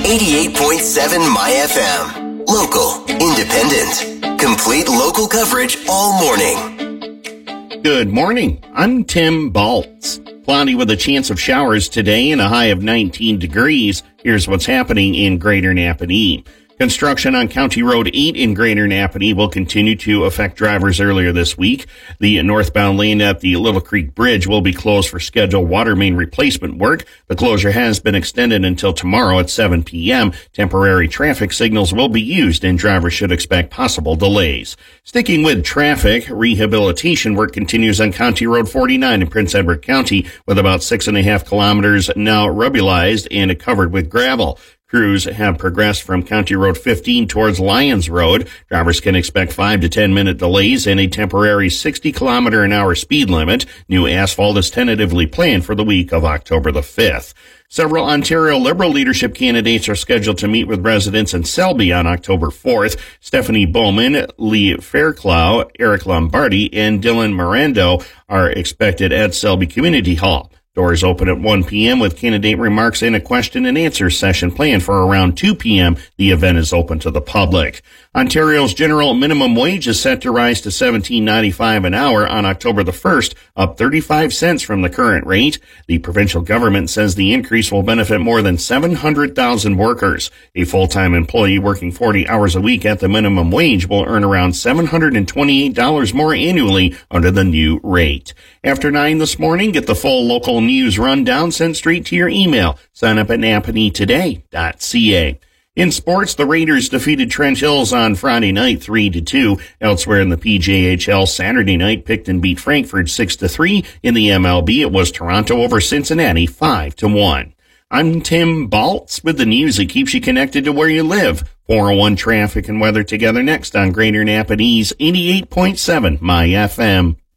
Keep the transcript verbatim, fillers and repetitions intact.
eighty-eight point seven My F M. Local, independent, complete local coverage all morning. Good morning. I'm Tim Baltz. Cloudy with a chance of showers today and a high of nineteen degrees. Here's what's happening in Greater Napanee. Construction on County Road eight in Greater Napanee will continue to affect drivers earlier this week. The northbound lane at the Little Creek Bridge will be closed for scheduled water main replacement work. The closure has been extended until tomorrow at seven p.m. Temporary traffic signals will be used and drivers should expect possible delays. Sticking with traffic, rehabilitation work continues on County Road forty-nine in Prince Edward County with about six and a half kilometers now rubulized and covered with gravel. Crews have progressed from County Road fifteen towards Lyons Road. Drivers can expect five to ten minute delays and a temporary sixty kilometer an hour speed limit. New asphalt is tentatively planned for the week of October the fifth. Several Ontario Liberal leadership candidates are scheduled to meet with residents in Selby on October fourth. Stephanie Bowman, Lee Fairclough, Eric Lombardi, and Dylan Mirando are expected at Selby Community Hall. Doors open at one p.m. with candidate remarks and a question and answer session planned for around two p.m. The event is open to the public. Ontario's general minimum wage is set to rise to seventeen ninety-five an hour on October the first, up thirty-five cents from the current rate. The provincial government says the increase will benefit more than seven hundred thousand workers. A full-time employee working forty hours a week at the minimum wage will earn around seven hundred twenty-eight dollars more annually under the new rate. After nine this morning, get the full local news rundown sent straight to your email. Sign up at napanee today dot c a. In sports, the Raiders defeated Trent Hills on Friday night three to two. Elsewhere in the P J H L, Saturday night, Picton beat Frankfurt six to three. In the M L B, it was Toronto over Cincinnati five to one. I'm Tim Baltz with the news that keeps you connected to where you live. four oh one traffic and weather together next on Greater Napanee's eighty-eight point seven My F M.